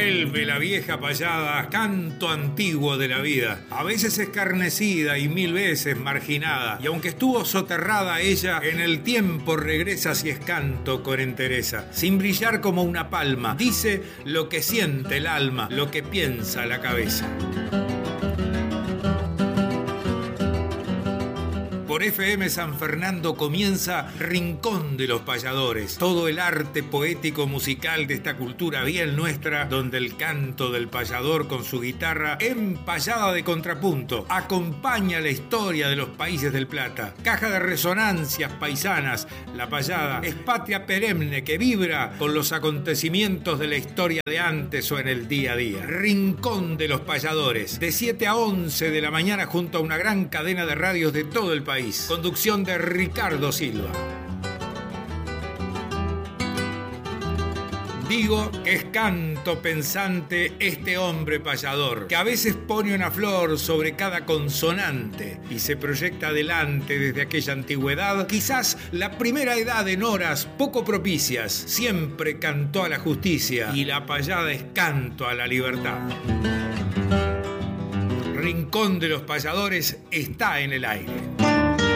Vuelve la vieja payada, canto antiguo de la vida, a veces escarnecida y mil veces marginada, y aunque estuvo soterrada ella, en el tiempo regresa si es canto con entereza, sin brillar como una palma, dice lo que siente el alma, lo que piensa la cabeza. Por FM San Fernando comienza Rincón de los Payadores, todo el arte poético musical de esta cultura bien nuestra, donde el canto del payador con su guitarra empayada de contrapunto acompaña la historia de los países del Plata. Caja de resonancias paisanas, la payada es patria perenne que vibra con los acontecimientos de la historia de antes o en el día a día. Rincón de los Payadores, de 7 a 11 de la mañana junto a una gran cadena de radios de todo el país. Conducción de Ricardo Silva. Digo que es canto pensante este hombre payador, que a veces pone una flor sobre cada consonante y se proyecta adelante desde aquella antigüedad, quizás la primera edad en horas poco propicias, siempre cantó a la justicia y la payada es canto a la libertad. Rincón de los Payadores está en el aire.